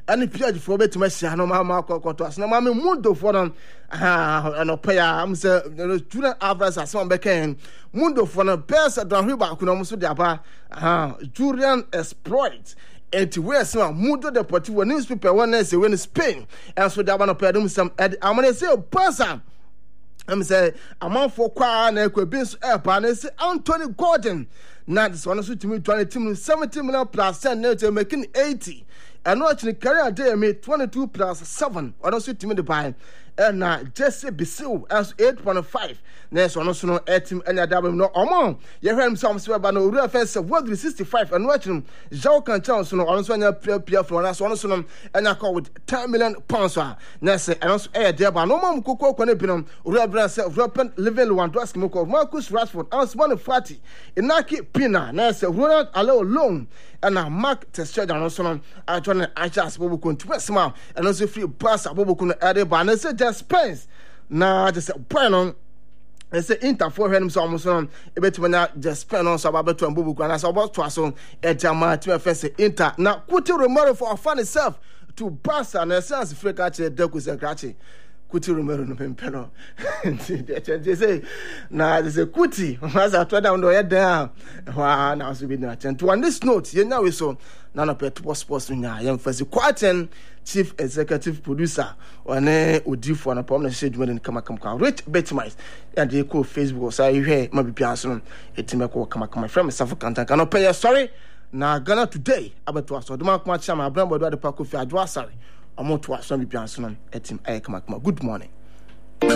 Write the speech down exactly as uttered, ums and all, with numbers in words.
any period for bet to Messia, no mamma, cocotas, no mammy, Mundo for them. Ah, and a pair, I'm saying, Julian Alvarez as one became Mundo for the best at Don Riba, could almost do ah, Julian exploit. And to wear some Mundo Deportivo newspaper one say when Spain, and so that one of them some, I'm going to say, person. I'm say among for kwa na ekwebins airpa na say Anthony Gordon na this one so to me twenty seventy million plus ten na to making eighty and no actually career day me twenty-two plus seven one so to me the buy and na Jesse Bisil as eight point five na so no so no team anya double no omo ye hwem some say ba no ru offense world sixty-five and watch him Jao can chance no on so anya pia pia from na so no so no anya call with ten million pounds na say and so eh there ba no mam kokko ko na binom ru brand say European level one to ask me call Marcus Rashford and one forty Inaki Pina na say Ronald allow loan and na Mark Teixeira no so no I join Ajax bobo ko to small and also free pass bobo ko na ade ba na say just Spence na just point I say Inter for him so almost on a bit when I just spend on some about to and Bubu and I saw about to so a Jama to face Inter now Kuti Romero for a fun itself to pass and a sense free catch a duck with a cratchy Kuti Romero no pempeno they say now there's a Kuti as I try down the head down wow now so be that and to on this note you know we so none of it was sports in ya young first quarten chief executive producer on a Udi for a prominent shade when come come rich betmice and they call Facebook so you hear maybe piano a team come come my friend myself can't cannot pay sorry now Ghana today about to us so the mark much my brand but the park of your sorry I'm on to us some piano a team I come good morning.